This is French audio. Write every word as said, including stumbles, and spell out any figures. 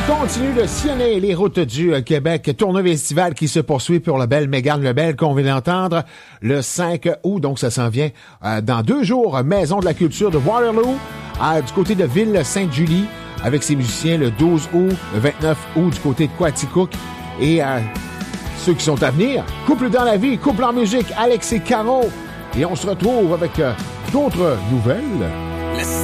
Continue de sillonner les routes du euh, Québec. Tournoi estival qui se poursuit pour le bel Mégane Lebel qu'on vient d'entendre le cinq août. Donc, ça s'en vient euh, dans deux jours. Maison de la culture de Waterloo, euh, du côté de Ville-Sainte-Julie, avec ses musiciens le douze août, le vingt-neuf août du côté de Quaticook. Et euh, ceux qui sont à venir, Couple dans la vie, Couple en musique, Alex et Caro. Et on se retrouve avec euh, d'autres nouvelles.